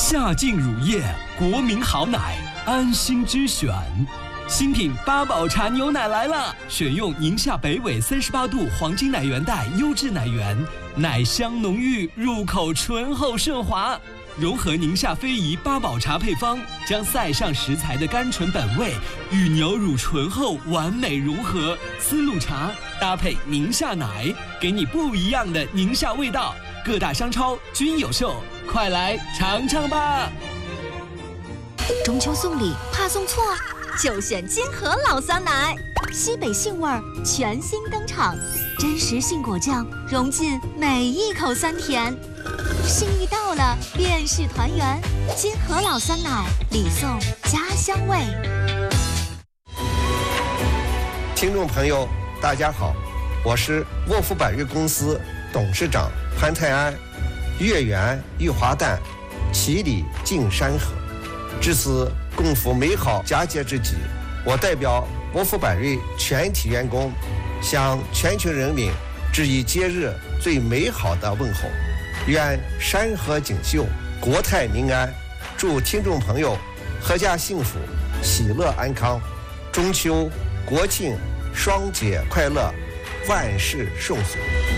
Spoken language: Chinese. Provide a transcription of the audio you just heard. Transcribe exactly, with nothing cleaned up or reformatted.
夏劲乳业，国民好奶，安心之选。新品八宝茶牛奶来了，选用宁夏北纬三十八度黄金奶源带优质奶源，奶香浓郁，入口醇厚顺滑。融合宁夏非遗八宝茶配方，将塞上食材的甘醇本味与牛乳醇厚完美融合。丝路茶搭配宁夏奶，给你不一样的宁夏味道。各大商超均有售，快来尝尝吧！ 中秋送礼怕送错，就选金河老酸奶，西北杏味儿全新登场，真实杏果酱融进每一口酸甜。心意到了，便是团圆。金河老酸奶，礼送家乡味。 听众朋友，大家好，我是沃福百瑞公司董事长潘泰安。月圆玉华诞，其礼敬山河。至此共赴美好佳节之际，我代表沃福百瑞全体员工，向全球人民致以节日最美好的问候。愿山河锦绣，国泰民安，祝听众朋友阖家幸福，喜乐安康，中秋国庆双节快乐，万事顺遂。